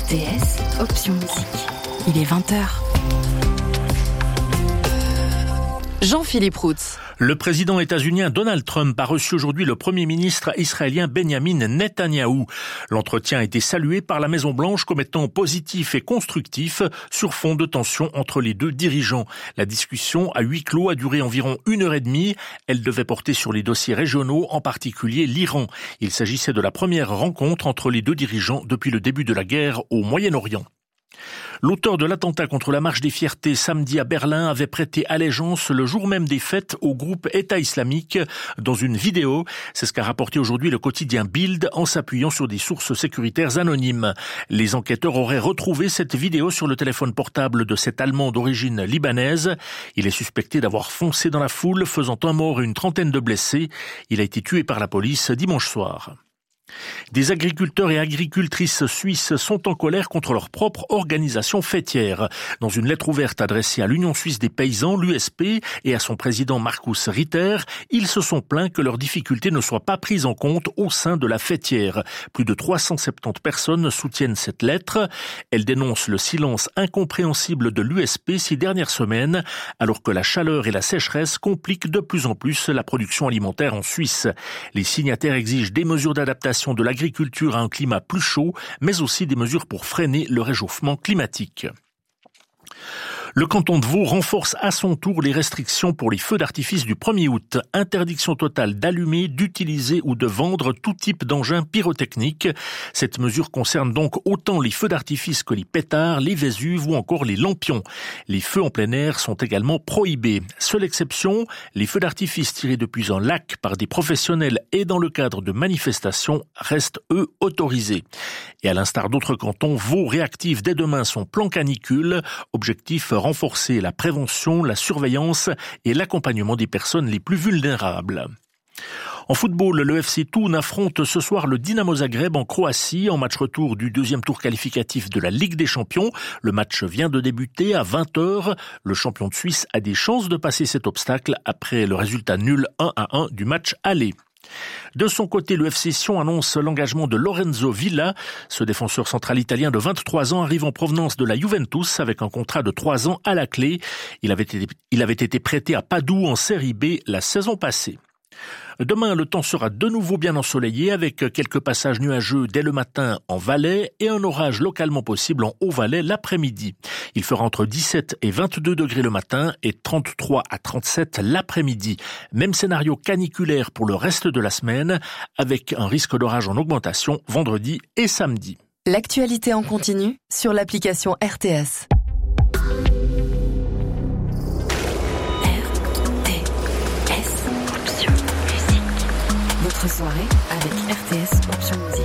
RTS, option musique. Il est 20h. Jean-Philippe Routz. Le président états-unien Donald Trump a reçu aujourd'hui le premier ministre israélien Benjamin Netanyahou. L'entretien a été salué par la Maison-Blanche comme étant positif et constructif sur fond de tension entre les deux dirigeants. La discussion à huis clos a duré environ 1h30. Elle devait porter sur les dossiers régionaux, en particulier l'Iran. Il s'agissait de la première rencontre entre les deux dirigeants depuis le début de la guerre au Moyen-Orient. L'auteur de l'attentat contre la Marche des Fiertés samedi à Berlin avait prêté allégeance le jour même des fêtes au groupe État islamique dans une vidéo. C'est ce qu'a rapporté aujourd'hui le quotidien Bild en s'appuyant sur des sources sécuritaires anonymes. Les enquêteurs auraient retrouvé cette vidéo sur le téléphone portable de cet Allemand d'origine libanaise. Il est suspecté d'avoir foncé dans la foule, faisant un mort et une trentaine de blessés. Il a été tué par la police dimanche soir. Des agriculteurs et agricultrices suisses sont en colère contre leur propre organisation fêtière. Dans une lettre ouverte adressée à l'Union suisse des paysans, l'USP, et à son président Markus Ritter, ils se sont plaints que leurs difficultés ne soient pas prises en compte au sein de la fêtière. Plus de 370 personnes soutiennent cette lettre. Elle dénonce le silence incompréhensible de l'USP ces dernières semaines, alors que la chaleur et la sécheresse compliquent de plus en plus la production alimentaire en Suisse. Les signataires exigent des mesures d'adaptation de l'agriculture à un climat plus chaud, mais aussi des mesures pour freiner le réchauffement climatique. Le canton de Vaud renforce à son tour les restrictions pour les feux d'artifice du 1er août. Interdiction totale d'allumer, d'utiliser ou de vendre tout type d'engins pyrotechniques. Cette mesure concerne donc autant les feux d'artifice que les pétards, les Vésuves ou encore les lampions. Les feux en plein air sont également prohibés. Seule exception, les feux d'artifice tirés depuis un lac par des professionnels et dans le cadre de manifestations restent, eux, autorisés. Et à l'instar d'autres cantons, Vaud réactive dès demain son plan canicule. Objectif renforcer la prévention, la surveillance et l'accompagnement des personnes les plus vulnérables. En football, le FC Thun affronte ce soir le Dinamo Zagreb en Croatie en match retour du deuxième tour qualificatif de la Ligue des Champions. Le match vient de débuter à 20h. Le champion de Suisse a des chances de passer cet obstacle après le résultat nul 1-1 du match aller. De son côté, le FC Sion annonce l'engagement de Lorenzo Villa. Ce défenseur central italien de 23 ans arrive en provenance de la Juventus avec un contrat de 3 ans à la clé. Il avait été prêté à Padoue en Série B la saison passée. Demain, le temps sera de nouveau bien ensoleillé avec quelques passages nuageux dès le matin en Valais et un orage localement possible en Haut-Valais l'après-midi. Il fera entre 17 et 22 degrés le matin et 33 à 37 l'après-midi. Même scénario caniculaire pour le reste de la semaine avec un risque d'orage en augmentation vendredi et samedi. L'actualité en continu sur l'application RTS. Votre soirée avec RTS Option Musique.